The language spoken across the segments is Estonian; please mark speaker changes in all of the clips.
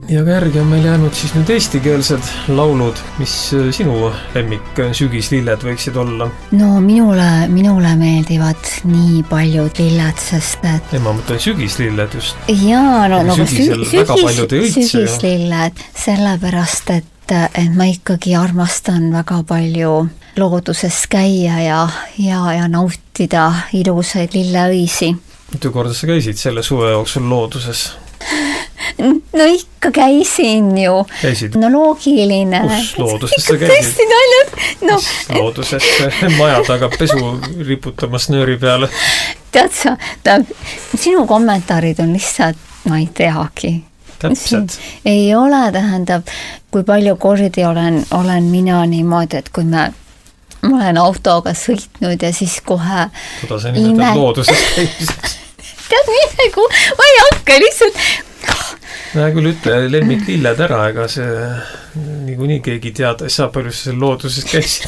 Speaker 1: Ja ka järgi on meil jäänud siis nüüd eestikeelsed laulud, mis sinu lemmik sügislilled võiksid olla?
Speaker 2: No minule meeldivad nii paljud lilled, sest et...
Speaker 1: Ma mõtlen sügislilled just.
Speaker 2: Jaa, no
Speaker 1: sügislilled,
Speaker 2: sellepärast, et ma ikkagi armastan väga palju looduses käia ja nautida ilusaid lilleõisi.
Speaker 1: Mitu korda sa käisid selle suve jooksul looduses?
Speaker 2: No ikka käisin ju.
Speaker 1: Käisid?
Speaker 2: No loogiline.
Speaker 1: Kus looduses sa käisid?
Speaker 2: No.
Speaker 1: Looduses maja taga pesu riputamas nööri peale.
Speaker 2: Tead sa, sinu kommentaarid on lihtsalt, ma ei teagi.
Speaker 1: Täpselt.
Speaker 2: Ei ole, tähendab, kui palju kordi olen mina niimoodi, et kui ma olen autoga sõitnud ja siis kohe...
Speaker 1: Toda sa nimetad looduses käimiseks.
Speaker 2: Tead midagi, ma ei hakka lihtsalt...
Speaker 1: Näe küll ütle lemmik lilled ära, ega see niikuinii keegi teada ei saa, palju sa seal looduses käisid.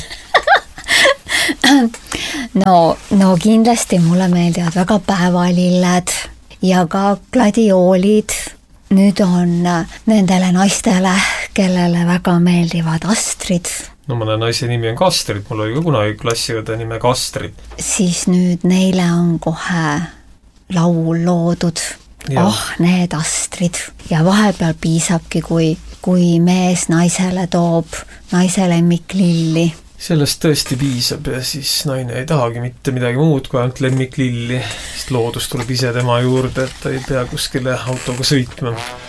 Speaker 2: No kindlasti mulle meeldivad väga päevalilled ja ka gladioolid. Nüüd on nendele naistele, kellele väga meeldivad astrid.
Speaker 1: No mõne naise nimi on Kastrid, mul oli ka kunagi klassiõde nime Kastrid.
Speaker 2: Siis nüüd neile on kohe laul loodud. Need astrid. Ja vahepeal piisabki, kui mees naisele toob naise lemmiklilli. Sellest
Speaker 1: tõesti piisab ja siis naine ei tahagi mitte midagi muud kui ainult lemmiklilli, sest loodus tuleb ise tema juurde, et ta ei pea kuskile autoga sõitma.